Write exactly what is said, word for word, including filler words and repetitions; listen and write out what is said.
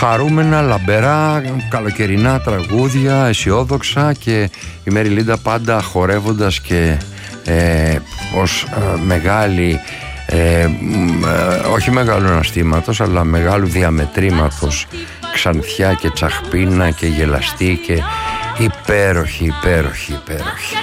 χαρούμενα, λαμπερά, καλοκαιρινά τραγούδια, αισιόδοξα, και η Μέρι Λίντα πάντα χορεύοντας και ε, ως ε, μεγάλη, ε, ε, όχι μεγάλου αναστήματος, αλλά μεγάλου διαμετρήματος ξανθιά και τσαχπίνα και γελαστή και υπέροχη, υπέροχη, υπέροχη.